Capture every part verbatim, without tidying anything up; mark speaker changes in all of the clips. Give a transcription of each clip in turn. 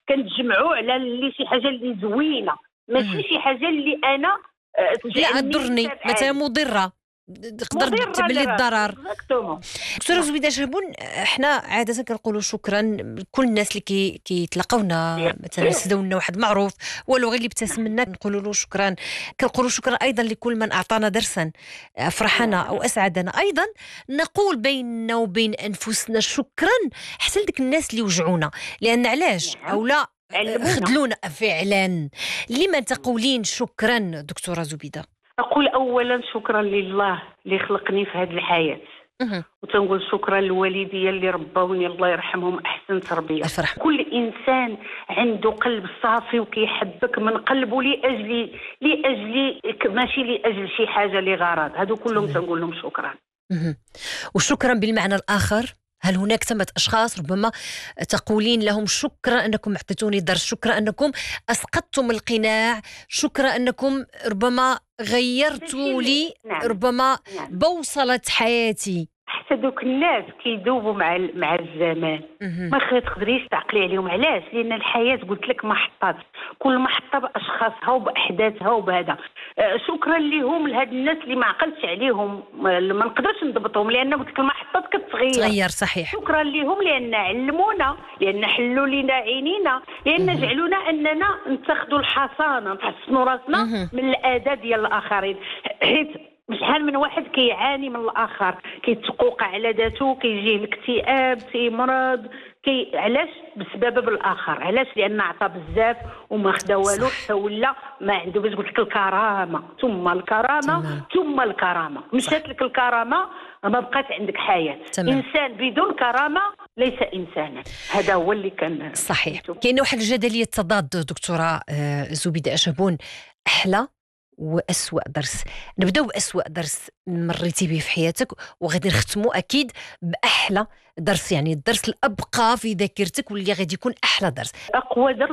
Speaker 1: كنتجمعوا على اللي شي حاجه اللي زوينه، ماشي شي حاجه اللي انا
Speaker 2: لا تضرني مثلا مضره تقدر تعمل لي الضرر. دكتوره زبيده شهبون، احنا عاده كنقولوا شكرا كل الناس اللي كي كيتلاقاونا، مثلا سداو لنا واحد معروف ولو غير اللي ابتسم لنا نقولوا له شكرا. كنقولوا شكرا ايضا لكل من اعطانا درسا افرحنا او اسعدنا. ايضا نقول بيننا وبين انفسنا شكرا حتى لديك الناس اللي وجعونا، لان علاش او لا خذلونا فعلا. لما تقولين شكرا دكتوره زبيده؟
Speaker 1: أقول أولا شكرا لله اللي خلقني في هذه الحياة، وتنقول شكرا لوالدي اللي ربوني الله يرحمهم أحسن تربية.
Speaker 2: الفرح.
Speaker 1: كل إنسان عنده قلب صافي وكيحبك من قلبه لأجل لأجل ماشي لأجل شي حاجة لغرض، هادو كلهم تنقول لهم شكرا.
Speaker 2: وشكرا بالمعنى الآخر، هل هناك ثمة أشخاص ربما تقولين لهم شكرا أنكم أعطيتوني درس، شكرا أنكم أسقطتم القناع، شكرا أنكم ربما غيرتوا لي ربما بوصلة حياتي؟
Speaker 1: حتى دوك الناس كيدوبوا مع مع الزمان، ما تقدريش تعقلي عليهم. علاش؟ لان الحياه قلت لك محطات، كل محطه باشخاصها وباحداثها وبهذا. آه شكرا لهم لهاد الناس اللي ما عقلتش عليهم، ما نقدرش نضبطهم لان قلت لك المحطات كتغير.
Speaker 2: تغير صحيح.
Speaker 1: شكرا لهم لان علمونا، لان حلوا لنا عينينا، لان جعلونا اننا نتخذوا الحصانه نحسنوا راسنا من الاذى ديال الاخرين. حيت شحال من واحد كيعاني من الاخر، كيتقوقع على ذاته، كيجيه الاكتئاب، تيمرض، كي علاش؟ بسبب الاخر. علاش؟ لان عطى بزاف وما خدا والو، حتى ولا ما عنده. باش قلت لك الكرامه ثم الكرامه ثم الكرامه، مشات لك الكرامه ما بقات عندك حياه. تمام. انسان بدون كرامه ليس انسانا، هذا هو اللي كان
Speaker 2: صحيح. كاينه واحد الجدليه تضاد دكتوره زبيده شهبون، احلى وأسوأ درس. نبداو بأسوأ درس مريتي به في حياتك، وغادي نختموا أكيد بأحلى درس، يعني الدرس الأبقى في ذاكرتك واللي غادي يكون أحلى درس.
Speaker 1: أقوى درس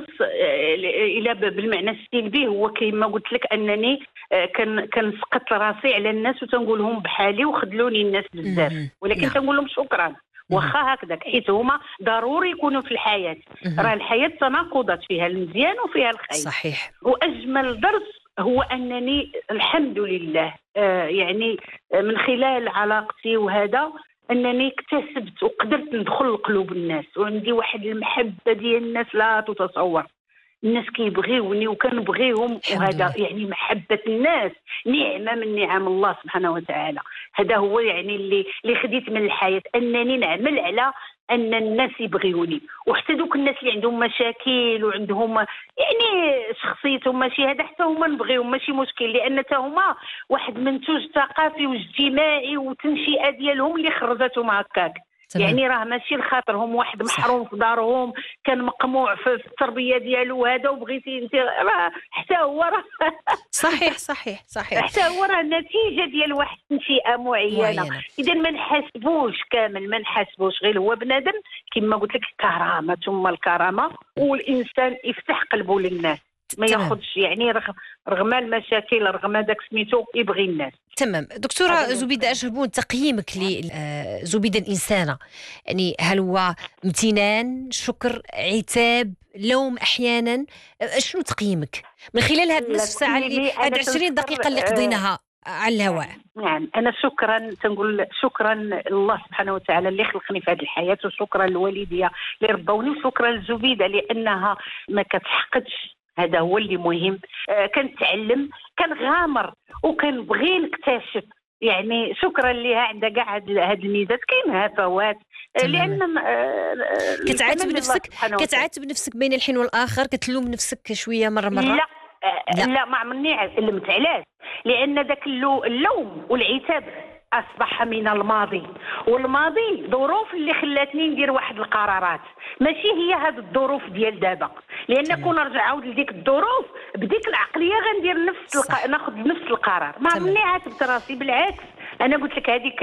Speaker 1: إلى بالمعنى السلبي هو كما قلت لك أنني كان كنسقط راسي على الناس وتنقول لهم بحالي وخذلوني الناس بزاف، ولكن نعم. تنقول لهم شكرا واخا هكذاك، حيت هما ضروري يكونوا في الحياة. راه الحياة تناقضات، فيها المزيان وفيها الخير.
Speaker 2: صحيح.
Speaker 1: وأجمل درس هو أنني الحمد لله آه يعني من خلال علاقتي وهذا أنني اكتسبت وقدرت ندخل قلوب الناس، وعندي واحد المحبة ديال الناس لا تتصور. الناس كيبغيوني وكنبغيهم، وهذا يعني محبة الناس نعمة من نعم الله سبحانه وتعالى. هذا هو يعني اللي اللي خديت من الحياة، أنني نعمل على أن الناس يبغيوني. وحتى دوك الناس اللي عندهم مشاكل وعندهم يعني شخصيتهم ماشي هذا، حتى هما نبغيهم ماشي مشكل، لأن حتى هما واحد منتوج ثقافي واجتماعي وتنشئة ديالهم اللي خرجتهم هكاك. تمام. يعني راه ماشي لخاطرهم واحد محروم في دارهم كان مقموع في التربيه ديالو هذا وبغيتي انت، راه حتى هو راه
Speaker 2: صحيح صحيح صحيح
Speaker 1: حتى هو راه نتيجه ديال واحد التنشئه معينه. اذا ما نحاسبوش كامل، ما نحاسبوش غير هو بنادم كما قلت لك الكرامه ثم الكرامه، والانسان يفتح قلبه للناس، ما ياخذش يعني رغم رغم المشاكل رغم داك سميتو يبغي الناس.
Speaker 2: تمام. دكتوره زبيده شهبون، تقييمك لزبيده الانسانه، يعني هل هو امتنان، شكر، عتاب، لوم احيانا؟ شنو تقييمك من خلال هذه النصف ساعه اللي هذه عشرين دقيقه اللي قضيناها على الهواء؟
Speaker 1: نعم انا شكرا تنقول شكرا الله سبحانه وتعالى اللي خلقني في هذه الحياه، وشكرا لوالديا اللي ربوني، وشكرا لزبيده لانها ما كتحقدش. هذا هو اللي مهم. آه كنتعلم، كنغامر، وكنبغي نكتشف. يعني شكرا لها عندها كاع هاد الميزات. كاين هفوات لان آه
Speaker 2: كتعاتب نفسك كتعاتب نفسك بين الحين والاخر، كتلوم نفسك شويه مره مره؟
Speaker 1: لا لا, لا ما عمرني علمت. علاش؟ لان داك اللوم والعتاب أصبح من الماضي، والماضي ظروف اللي خلاتني ندير واحد القرارات، ماشي هي هذه الظروف ديال دابا. لأن كون نرجع عاود لديك الظروف بديك العقلية غندير نفس الق... ناخذ نفس القرار. ما عمرني عاتبت راسي، بالعكس أنا قلت لك هذيك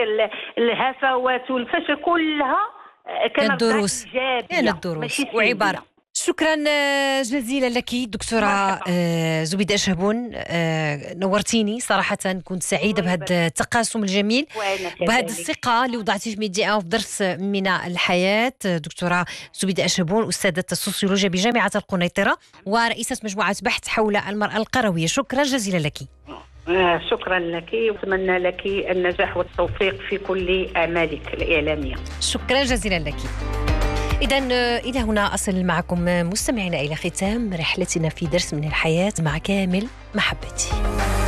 Speaker 1: الهفوات والفشل كلها كانت
Speaker 2: دروس، كانت دروس وعبارة. شكرا جزيلا لك دكتورة زبيدة شهبون، نورتيني صراحة. كنت سعيدة بهذا التقاسم الجميل، بهذه الثقة اللي وضعتي في ميديا في درس من الحياة. دكتورة زبيدة شهبون، أستاذة السوسيولوجيا بجامعة القنيطرة ورئيسة مجموعة بحث حول المرأة القروية. شكرا جزيلا لك.
Speaker 1: آه شكرا لك، وأتمنى لك النجاح والتوفيق في كل أعمالك الإعلامية.
Speaker 2: شكرا جزيلا لك. إذن إلى هنا أصل معكم مستمعينا إلى ختام رحلتنا في درس من الحياة مع كامل محبتي.